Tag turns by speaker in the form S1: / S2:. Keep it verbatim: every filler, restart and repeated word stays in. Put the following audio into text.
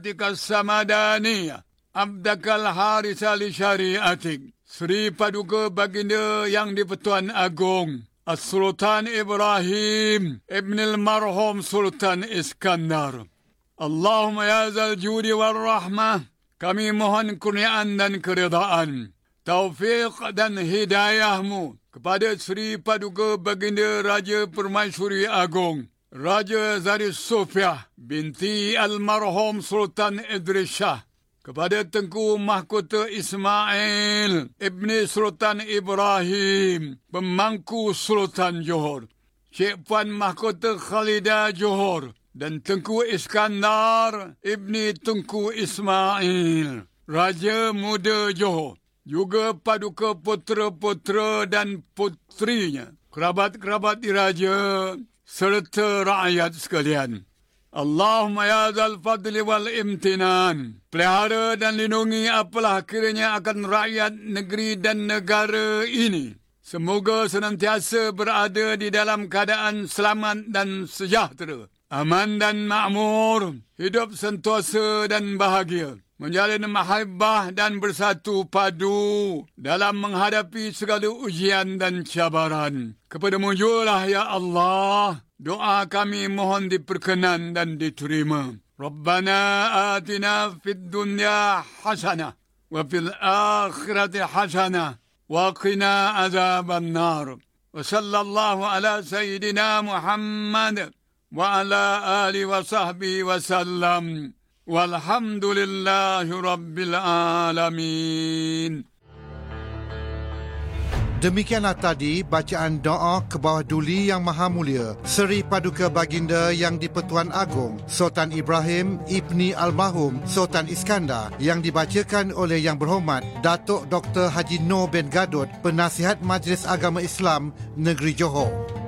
S1: Tika Samadaniya, Abdakal Harisa li Syariatik, Sri Paduka Baginda Yang di-Pertuan Agong, As-Sultan Ibrahim Ibn al-Marhum Sultan Iskandar. Allahumma ya zal judi wal rahmah, kami mohon kurniaan dan keridaan, taufiq dan hidayahmu kepada Sri Paduka Baginda Raja Permaisuri Agong, Raja Zari Sofiah binti Almarhum Sultan Idris Shah, kepada Tengku Mahkota Ismail Ibni Sultan Ibrahim, Pemangku Sultan Johor, Cik Puan Mahkota Khalidah Johor, dan Tengku Iskandar Ibni Tengku Ismail, Raja Muda Johor, juga Paduka putera-putera dan putrinya, kerabat-kerabat diraja, serta rakyat sekalian. Allahumma ya zal fadli wal imtinan, pelihara dan lindungi apalah kiranya akan rakyat negeri dan negara ini. Semoga senantiasa berada di dalam keadaan selamat dan sejahtera, aman dan makmur, hidup sentosa dan bahagia, menjalin mahabbah dan bersatu padu dalam menghadapi segala ujian dan cabaran. Kepadamu jugalah ya Allah, doa kami mohon diperkenan dan diterima. Rabbana atina fid dunya hasanah wa fil akhirati hasanah wa qina azaban nar. Wa sallallahu ala sayyidina Muhammad wa ala alihi wa sahbihi wa sallam. Walhamdulillahi Rabbil Alamin.
S2: Demikianlah tadi bacaan doa ke bawah duli Yang Maha Mulia Seri Paduka Baginda Yang di-Pertuan Agong Sultan Ibrahim Ibni Almarhum Sultan Iskandar, yang dibacakan oleh Yang Berhormat Datuk Doktor Haji Noor bin Gadot, Penasihat Majlis Agama Islam Negeri Johor.